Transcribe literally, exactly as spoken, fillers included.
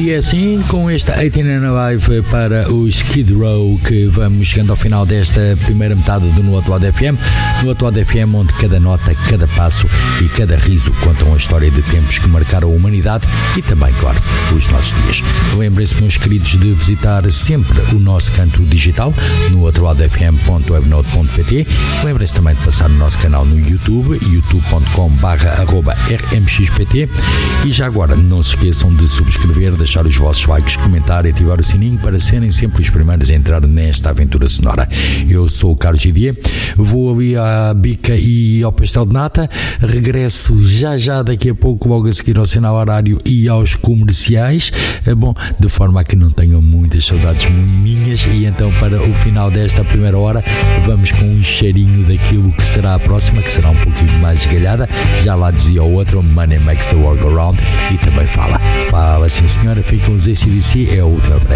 E assim, com esta oito nove para o Skid Row, que vamos chegando ao final desta primeira metade do No Outro Lado F M. No Outro Lado F M, onde cada nota, cada passo e cada riso contam a história de tempos que marcaram a humanidade e também, claro, os nossos dias. Lembrem-se, meus queridos, de visitar sempre o nosso canto digital no outro lado f m ponto webnote ponto p t. Lembrem-se também de passar no nosso canal no YouTube, youtube ponto com barra arroba r m x p t. E já agora, não se esqueçam de subscrever, deixar os vossos likes, comentar e ativar o sininho para serem sempre os primeiros a entrar nesta aventura sonora. Eu sou o Carlos Gidier, vou ali à bica e ao pastel de nata, regresso já já daqui a pouco, logo a seguir ao sinal horário e aos comerciais, bom, de forma a que não tenham muitas saudades minhas. E então, para o final desta primeira hora, vamos com um cheirinho daquilo que será a próxima, que será um pouquinho mais esgalhada. Já lá dizia o outro, Money Makes the World Go Round, e também fala, fala sim senhora, ficam os A C D C, é a última.